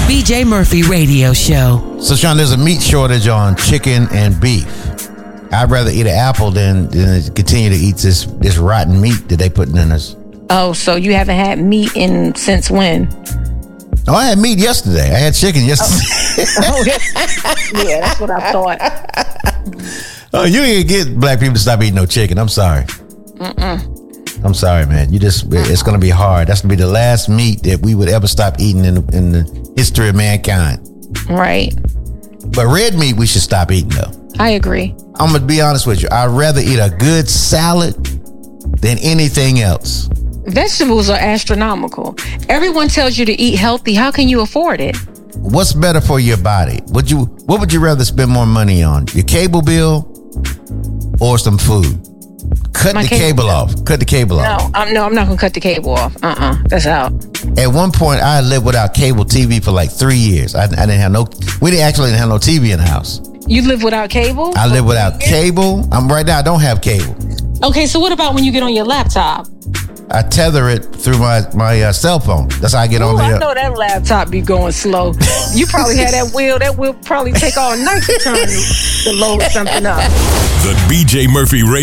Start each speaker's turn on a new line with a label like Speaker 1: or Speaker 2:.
Speaker 1: BJ Murphy Radio Show.
Speaker 2: So, Sean, there's a meat shortage on chicken and beef. I'd rather eat an apple than continue to eat this rotten meat that they putting in us.
Speaker 3: Oh, so you haven't had meat since when?
Speaker 2: Oh, I had meat yesterday. I had chicken yesterday.
Speaker 3: Oh, yeah, that's what I thought.
Speaker 2: Oh, you ain't get black people to stop eating no chicken. I'm sorry. I'm sorry, man. It's going to be hard. That's going to be the last meat that we would ever stop eating in the history of mankind.
Speaker 3: Right.
Speaker 2: But red meat, we should stop eating, though.
Speaker 3: I agree.
Speaker 2: I'm going to be honest with you. I'd rather eat a good salad than anything else.
Speaker 3: Vegetables are astronomical. Everyone tells you to eat healthy. How can you afford it?
Speaker 2: What's better for your body? What would you rather spend more money on? Your cable bill or some food? Cut the cable off. Cut the cable off.
Speaker 3: No, I'm not going to cut the cable off. That's out.
Speaker 2: At one point, I lived without cable TV for like 3 years. We didn't have no TV in the house.
Speaker 3: You live without cable?
Speaker 2: I live without cable. Right now, I don't have cable.
Speaker 3: Okay, so what about when you get on your laptop?
Speaker 2: I tether it through my cell phone. That's how I get on there.
Speaker 3: I know that laptop be going slow. You probably had that wheel probably take all night to load something up.
Speaker 4: The BJ Murphy Radio